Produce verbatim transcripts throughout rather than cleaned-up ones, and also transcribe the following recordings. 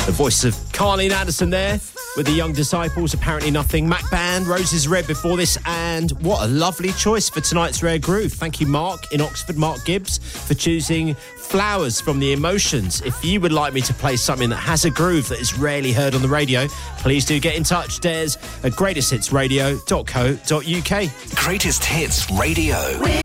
The voice of Carleen Anderson there with the Young Disciples, Apparently Nothing. Mac Band, Roses Red before this, and what a lovely choice for tonight's Rare Groove. Thank you, Mark, in Oxford, Mark Gibbs, for choosing Flowers from The Emotions. If you would like me to play something that has a groove that is rarely heard on the radio, please do get in touch. Des at greatest hits radio dot co dot uk. Greatest Hits Radio.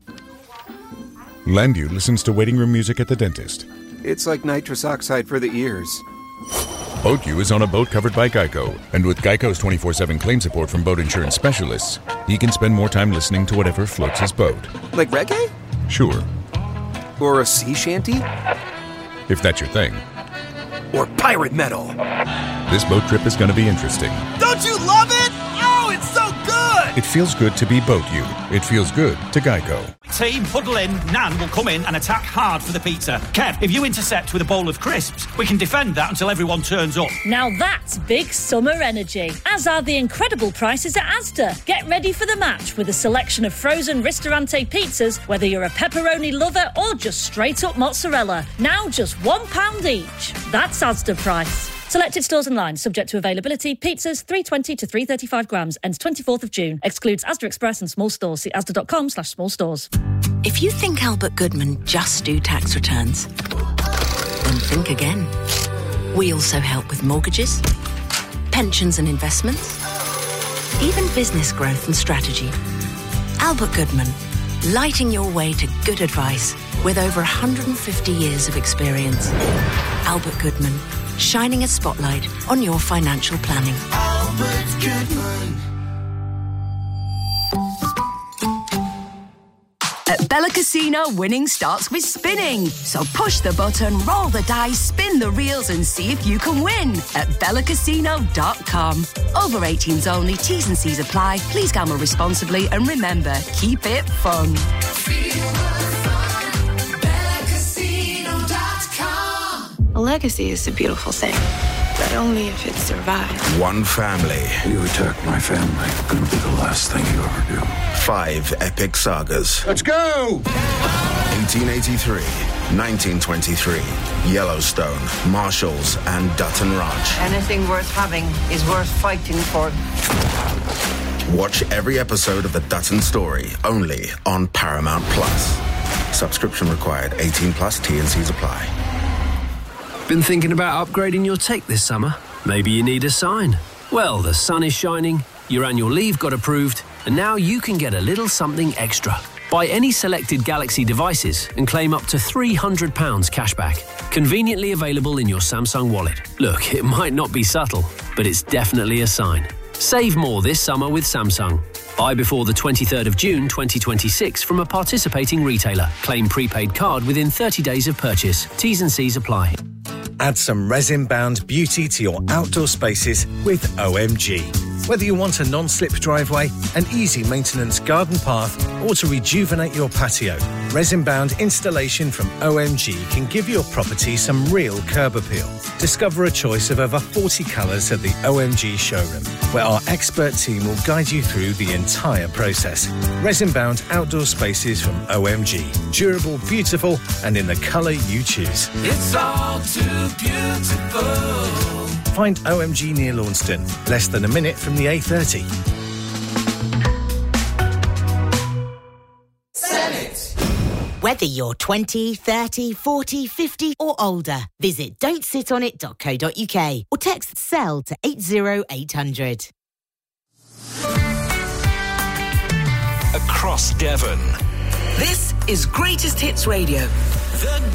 Landu listens to waiting room music at the dentist. It's like nitrous oxide for the ears. BoatU is on a boat covered by Geico, and with Geico's twenty-four seven claim support from boat insurance specialists, he can spend more time listening to whatever floats his boat. Like reggae? Sure. Or a sea shanty? If that's your thing. Or pirate metal? This boat trip is going to be interesting. Don't you love it? Oh, it's so good! It feels good to be BoatU. It feels good to Geico. Team, huddle in. Nan will come in and attack hard for the pizza. Kev, if you intercept with a bowl of crisps, we can defend that until everyone turns up. Now that's big summer energy, as are the incredible prices at Asda. Get ready for the match with a selection of frozen Ristorante pizzas, whether you're a pepperoni lover or just straight up mozzarella. Now just one pound each. That's Asda price. Selected stores and lines, subject to availability. Pizzas three twenty to three thirty-five grams, ends twenty-fourth of June. Excludes Asda Express and small stores. See asda dot com slash small stores. If you think Albert Goodman just do tax returns, then think again. We also help with mortgages, pensions and investments, even business growth and strategy. Albert Goodman, lighting your way to good advice with over one hundred fifty years of experience. Albert Goodman, shining a spotlight on your financial planning. Albert Goodman. At Bella Casino, winning starts with spinning. So push the button, roll the dice, spin the reels and see if you can win at bella casino dot com. Over eighteens only, T's and C's apply. Please gamble responsibly and remember, keep it fun. A legacy is a beautiful thing, but only if it survives. One family. You attack my family, gonna be the last thing you ever do. Five epic sagas. Let's go! eighteen eighty-three, nineteen twenty-three, Yellowstone, Marshalls, and Dutton Ranch. Anything worth having is worth fighting for. Watch every episode of The Dutton Story, only on Paramount Plus. Subscription required. eighteen plus, T and C's apply. Been thinking about upgrading your tech this summer? Maybe you need a sign. Well, the sun is shining, your annual leave got approved, and now you can get a little something extra. Buy any selected Galaxy devices and claim up to three hundred pounds cashback. Conveniently available in your Samsung wallet. Look, it might not be subtle, but it's definitely a sign. Save more this summer with Samsung. Buy before the twenty-third of June twenty twenty-six from a participating retailer. Claim prepaid card within thirty days of purchase. T's and C's apply. Add some resin-bound beauty to your outdoor spaces with O M G. Whether you want a non-slip driveway, an easy maintenance garden path, or to rejuvenate your patio, resin-bound installation from O M G can give your property some real curb appeal. Discover a choice of over forty colours at the O M G showroom, where our expert team will guide you through the entire process. Resin-bound outdoor spaces from O M G. Durable, beautiful, and in the colour you choose. It's all too beautiful. Find O M G near Launceston, less than a minute from the A thirty. Whether you're twenty, thirty, forty, fifty or older, visit don't sit on it dot co dot uk or text SELL to eight zero eight hundred. Across Devon. This is Greatest Hits Radio. The